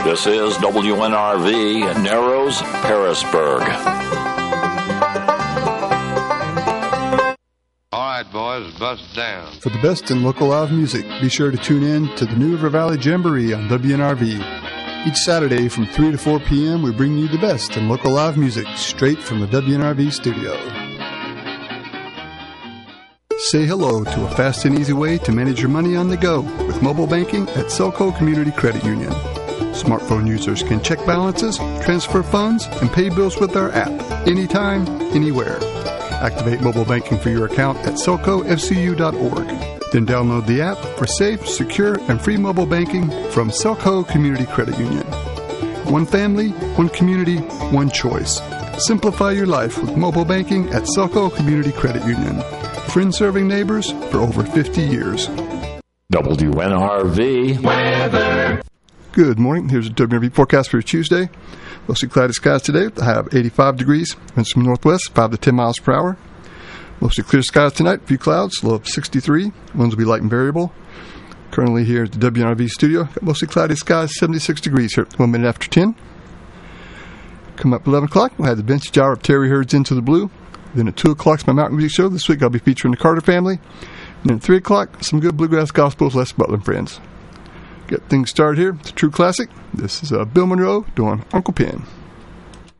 This is WNRV, Narrows, Harrisburg. All right, boys, bust down. For the best in local live music, be sure to tune in to the New River Valley Jamboree on WNRV. Each Saturday from 3 to 4 p.m., we bring you the best in local live music straight from the WNRV studio. Say hello to a fast and easy way to manage your money on the go with mobile banking at Selco Community Credit Union. Smartphone users can check balances, transfer funds, and pay bills with our app anytime, anywhere. Activate mobile banking for your account at selcofcu.org. Then download the app for safe, secure, and free mobile banking from Selco Community Credit Union. One family, one community, one choice. Simplify your life with mobile banking at Selco Community Credit Union. Friends serving neighbors for over 50 years. WNRV weather. Good morning. Here's a WNRV forecast for Tuesday. Mostly cloudy skies today. The high of 85 degrees. Winds from northwest, 5 to 10 miles per hour. Mostly clear skies tonight. A few clouds. Low of 63. Winds will be light and variable. Currently here at the WNRV studio. Got mostly cloudy skies. 76 degrees here at 1 minute after 10. Come up 11 o'clock. We'll have the vintage hour of Terry Hurd's Into the Blue. Then at 2 o'clock is my mountain music show. This week I'll be featuring the Carter family. And then at 3 o'clock, some good bluegrass gospel with Les Butler and friends. Get things started here. It's a true classic. This is Bill Monroe doing Uncle Pen.